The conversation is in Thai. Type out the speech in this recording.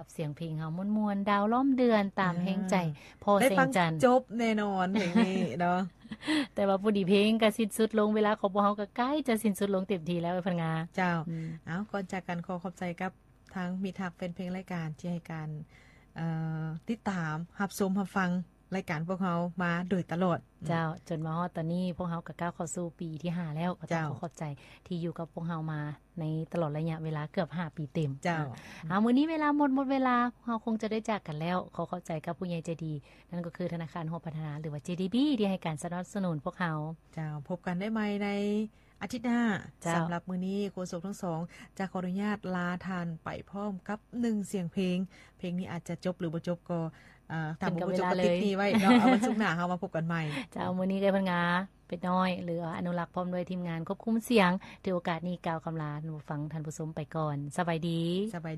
เสียงเพลงเฮาม่วนๆดาวล้อมเดือนตามแห่งใจพอได้แสฟังจันทร์จบแน่นอนเพลงนี้เนาะแต่ว่าผู้ดีเพลงก็สิ้นสุดลงเวลาของพวกเฮาก็ใกล้จะสิ้นสุดลงเต็มทีแล้วพังงาเจ้าเอาก่อนจากกันขอบใจกับทางมีทักเป็นเพลงรายการที่ให้การติดตามรับชมรับฟังรายการพวกเรามาโดยตลอดเจ้าจนมาฮอดตอนนี้พวกเฮาก็ก้าวเข้าสู่ปีที่5แล้วก็ต้องขอบใจที่อยู่กับพวกเฮามาในตลอดระยะเวลาเกือบ5ปีเต็มเจ้ามื้อนี้เวลาหมดเวลาพวกเฮาคงจะได้จากกันแล้วขอเข้าใจกับผู้ใหญ่ใจดีนั่นก็คือธนาคารหอพัฒนาหรือว่า JDB ที่ให้การสนับสนุนพวกเฮาเจ้าพบกันได้ใหม่ในอาทิตย์หน้าสำหรับมื้อนี้โฆษกทั้งสองจะขออนุญาตลาทานไปพร้อมกับ1เสียงเพลงนี้อาจจะจบหรือบ่จบก็ถ้าบ่จบก็ติดนี้ไว้เนาะเอาวันศุกร์หน้าเฮามาพบกันใหม่เจ้ามื้อนี้ก็พังงาเป็ดน้อยหรืออนุรักษ์พร้อมด้วยทีมงานควบคุมเสียงถือโอกาสนี้กล่าวคำลาผู้ฟังท่านผู้ชมไปก่อนสบายดี